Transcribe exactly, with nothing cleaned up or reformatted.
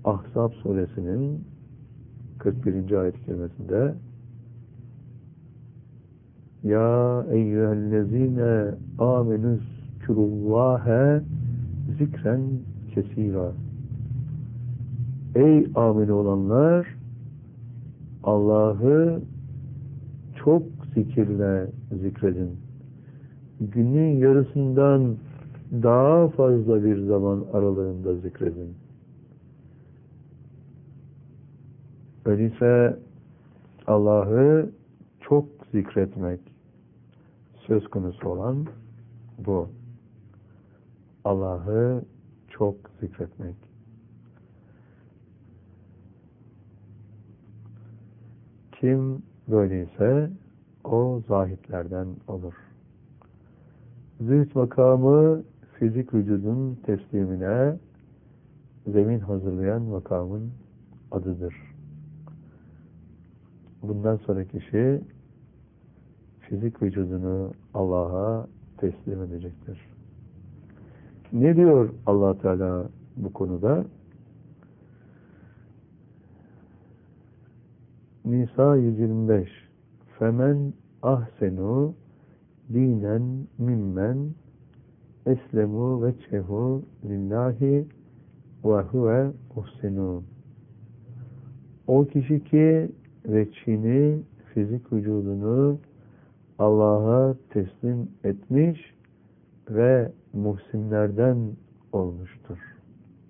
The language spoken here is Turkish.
Ahzab suresinin kırk birinci ayet-i kerimesinde Ya eyyühellezine amenüzkürullâhe zikren kesîrâ. Ey amin olanlar, Allah'ı çok zikirle zikredin. Günün yarısından daha fazla bir zaman aralığında zikredin. Öyleyse Allah'ı çok zikretmek söz konusu olan bu. Allah'ı çok zikretmek. Kim böyleyse o zahitlerden olur. Zühd makamı fizik vücudun teslimine zemin hazırlayan makamın adıdır. Bundan sonra kişi fizik vücudunu Allah'a teslim edecektir. Ne diyor Allah Teala bu konuda? Nisa yüz yirmi beş Femen ahsenu dinen mimmen eslemu veçhehu lillahi ve huve muhsinun. O kişi ki veçhini, fizik vücudunu Allah'a teslim etmiş ve muhsinlerden olmuştur.